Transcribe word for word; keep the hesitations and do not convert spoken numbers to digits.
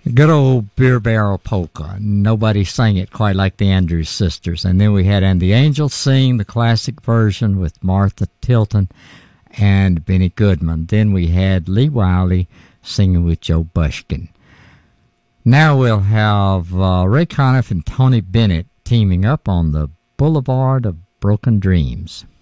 Good old Beer Barrel Polka. Nobody sang it quite like the Andrews Sisters. And then we had And the Angels Sing, the classic version with Martha Tilton and Benny Goodman. Then we had Lee Wiley singing with Joe Bushkin. Now we'll have uh, Ray Conniff and Tony Bennett teaming up on the Boulevard of Broken Dreams.